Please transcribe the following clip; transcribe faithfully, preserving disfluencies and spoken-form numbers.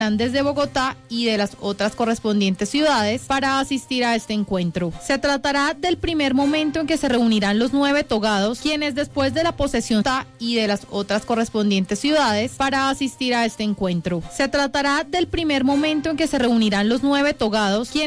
desde Bogotá y de las otras correspondientes ciudades para asistir a este encuentro. Se tratará del primer momento en que se reunirán los nueve togados, quienes después de la posesión y de las otras correspondientes ciudades para asistir a este encuentro. Se tratará del primer momento en que se reunirán los nueve togados, quienes